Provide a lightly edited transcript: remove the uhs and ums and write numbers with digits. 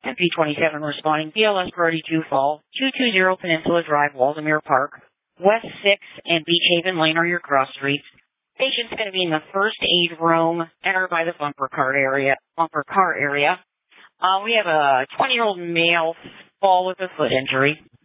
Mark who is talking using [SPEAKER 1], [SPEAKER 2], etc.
[SPEAKER 1] MP27 responding, BLS Priority 2 Fall, 220 Peninsula Drive, Waldamer Park, West 6 and Beach Haven Lane are your cross streets. Patient's going to be in the first aid room, enter by the bumper car area. We have a 20-year-old male fall with a foot injury.